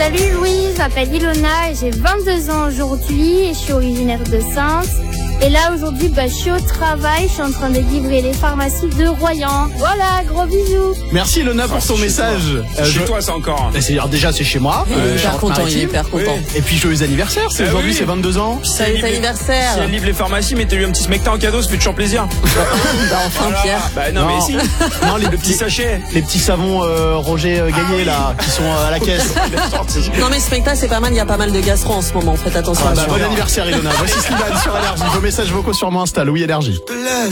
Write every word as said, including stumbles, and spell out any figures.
Salut Louis, je m'appelle Ilona et j'ai vingt-deux ans aujourd'hui et je suis originaire de Sens. Et là aujourd'hui, bah, je suis au travail, je suis en train de livrer les pharmacies de Royan. Voilà, gros bisous. Merci Ilona pour Ah, ton chez message. Toi. Euh, Chez je- toi, c'est encore. Bah, c'est, alors déjà c'est chez moi. Il est euh, hyper content, il est Charente-Maritime. hyper content. Oui. Et puis joyeux anniversaire, c'est Ah aujourd'hui oui. c'est vingt-deux ans. Joyeux livre les- anniversaire. Si elle livre les pharmacies, mettez-lui un petit smecta en cadeau, ça fait toujours plaisir. Bah enfin Voilà. Pierre. Bah non, Non. mais si. Non, les Le petit petits, sachet. les petits savons euh, Roger euh, Gaillet Ah oui. là, qui sont euh, à la caisse. Non mais spectacle c'est pas mal, il y a pas mal de gastro en ce moment, faites attention. Ah, bah, à ça. bon anniversaire Ilona. Voici Slimane sur Énergie. Vos messages vocaux sur mon Insta, Louis Énergie. te laisse.